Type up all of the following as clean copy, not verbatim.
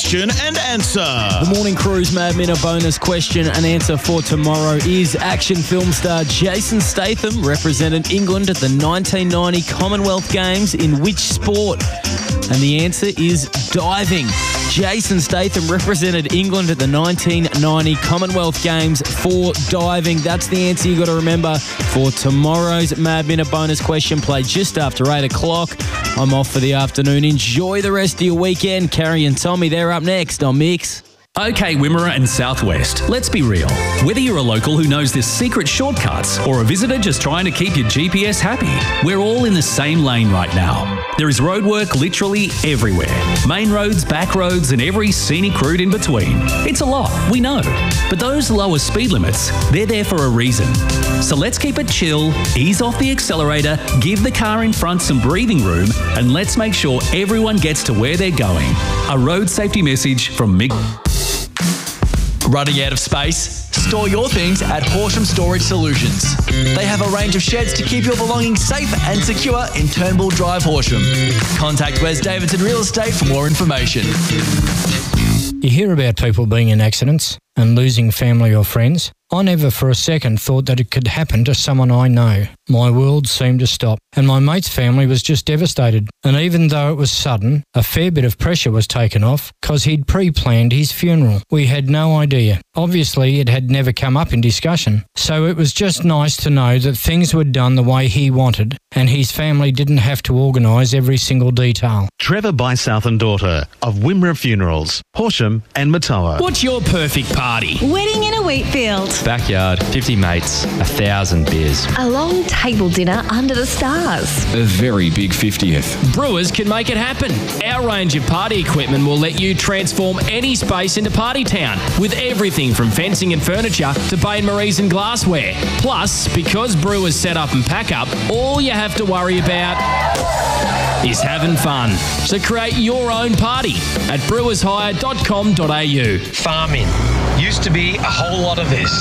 question and answer. The Morning Cruise Mad Minute bonus question and answer for tomorrow is action film star Jason Statham represented England at the 1990 Commonwealth Games in which sport? And the answer is diving. Jason Statham represented England at the 1990 Commonwealth Games for diving. That's the answer you got to remember for tomorrow's Mad Minute bonus question, played just after 8 o'clock. I'm off for the afternoon. Enjoy the rest of your weekend. Carrie and Tommy, they're up next on Mix. Okay, Wimmera and Southwest, let's be real. Whether you're a local who knows the secret shortcuts or a visitor just trying to keep your GPS happy, we're all in the same lane right now. There is roadwork literally everywhere. Main roads, back roads, and every scenic route in between. It's a lot, we know. But those lower speed limits, they're there for a reason. So let's keep it chill, ease off the accelerator, give the car in front some breathing room, and let's make sure everyone gets to where they're going. A road safety message from Mick. Running out of space? Store your things at Horsham Storage Solutions. They have a range of sheds to keep your belongings safe and secure in Turnbull Drive, Horsham. Contact Wes Davidson Real Estate for more information. You hear about people being in accidents and losing family or friends. I never for a second thought that it could happen to someone I know. My world seemed to stop, and my mate's family was just devastated. And even though it was sudden, a fair bit of pressure was taken off because he'd pre-planned his funeral. We had no idea. Obviously, it had never come up in discussion. So it was just nice to know that things were done the way he wanted, and his family didn't have to organise every single detail. Trevor Bysouth and daughter of Wimmera Funerals, Horsham and Matoa. What's your perfect party? Wedding in a wheat field. Backyard, 50 mates, 1,000 beers. A long table dinner under the stars. A very big 50th. Brewers can make it happen. Our range of party equipment will let you transform any space into party town with everything from fencing and furniture to Bain Marie's and glassware. Plus, because Brewers set up and pack up, all you have to worry about is having fun. So create your own party at brewershire.com.au. Farming used to be a whole lot of this.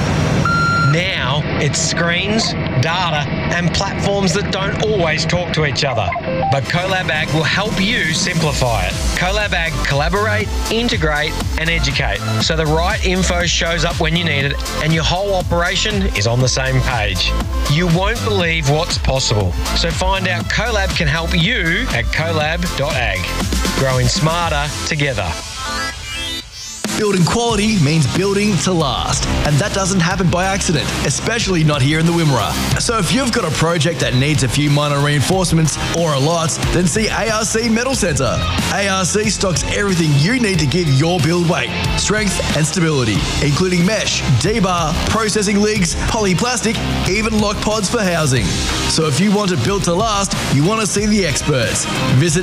Now it's screens, data, and platforms that don't always talk to each other. But Colab Ag will help you simplify it. Colab Ag collaborate, integrate, and educate so the right info shows up when you need it and your whole operation is on the same page. You won't believe what's possible. So find out Colab can help you at colab.ag. Growing smarter together. Building quality means building to last, and that doesn't happen by accident, especially not here in the Wimmera. So if you've got a project that needs a few minor reinforcements or a lot, then see ARC Metal Centre. ARC stocks everything you need to give your build weight, strength and stability, including mesh, D-bar, processing ligs, polyplastic, even lock pods for housing. So if you want it built to last, you want to see the experts. Visit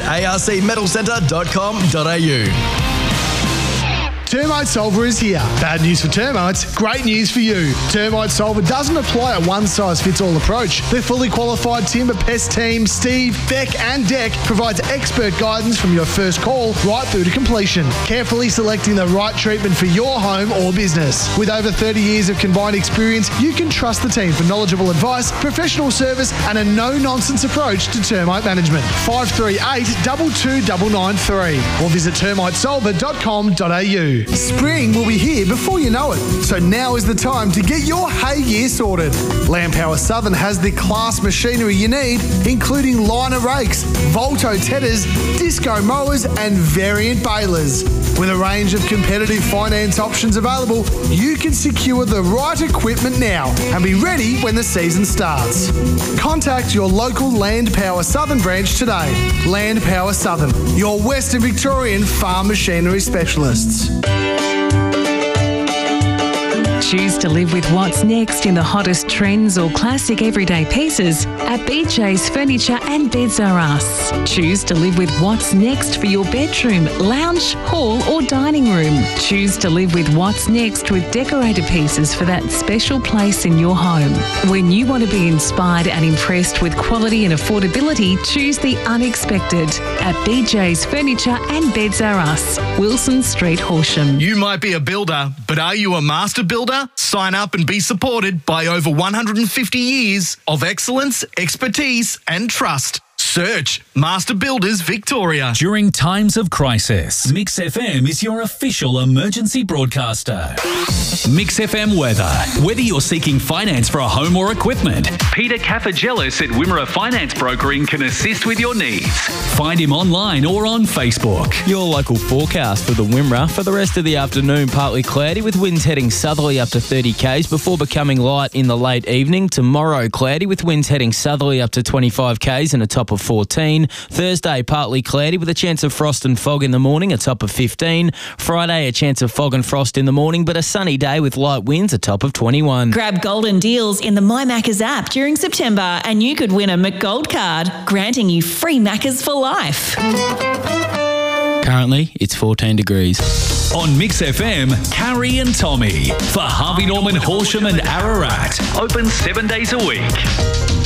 arcmetalcentre.com.au. Termite Solver is here. Bad news for termites, great news for you. Termite Solver doesn't apply a one-size-fits-all approach. Their fully qualified timber pest team, Steve, Beck and Deck, provides expert guidance from your first call right through to completion, carefully selecting the right treatment for your home or business. With over 30 years of combined experience, you can trust the team for knowledgeable advice, professional service and a no-nonsense approach to termite management. 538 22993 or visit termitesolver.com.au. Spring will be here before you know it, so now is the time to get your hay gear sorted. Land Power Southern has the class machinery you need, including liner rakes, Volto tedders, disco mowers and variant balers. With a range of competitive finance options available, you can secure the right equipment now and be ready when the season starts. Contact your local Land Power Southern branch today. Land Power Southern, your Western Victorian farm machinery specialists. Choose to live with what's next in the hottest trends or classic everyday pieces at BJ's Furniture and Beds R Us. Choose to live with what's next for your bedroom, lounge, hall or dining room. Choose to live with what's next with decorated pieces for that special place in your home. When you want to be inspired and impressed with quality and affordability, choose the unexpected at BJ's Furniture and Beds R Us, Wilson Street, Horsham. You might be a builder, but are you a master builder? Sign up and be supported by over 150 years of excellence, expertise and trust. Search Master Builders Victoria. During times of crisis, Mix FM is your official emergency broadcaster. Mix FM weather. Whether you're seeking finance for a home or equipment, Peter Cafagelis at Wimmera Finance Brokering can assist with your needs. Find him online or on Facebook. Your local forecast for the Wimmera. For the rest of the afternoon, partly cloudy with winds heading southerly up to 30 k's before becoming light in the late evening. Tomorrow, cloudy with winds heading southerly up to 25 k's and a top of 14. Thursday, partly cloudy with a chance of frost and fog in the morning, a top of 15. Friday, a chance of fog and frost in the morning, but a sunny day with light winds, a top of 21. Grab golden deals in the My Maccas app during September and you could win a McGold card, granting you free Maccas for life. Currently, it's 14 degrees. On Mix FM, Carrie and Tommy for Harvey Norman, Horsham and Ararat. Open 7 days a week.